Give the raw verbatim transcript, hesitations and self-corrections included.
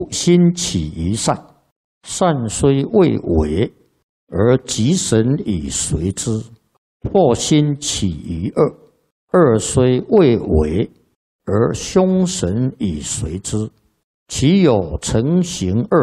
心起于善，善虽未为，而吉神以随之；或心起于恶，恶虽未为，而凶神以随之。其有成行二